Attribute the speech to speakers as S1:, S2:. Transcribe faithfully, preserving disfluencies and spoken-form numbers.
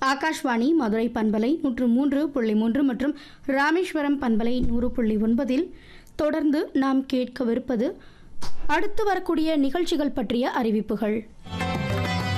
S1: ஆகாஷ்வாணி மதுரை பண்பலை நூற்று மூன்று புள்ளி மூன்று மற்றும் ராமேஸ்வரம் பண்பலை நூறு புள்ளி ஒன்பதில் தொடர்ந்து நாம் கேட்கவிருப்பது அடுத்து வரக்கூடிய நிகழ்ச்சிகள் பற்றிய அறிவிப்புகள்.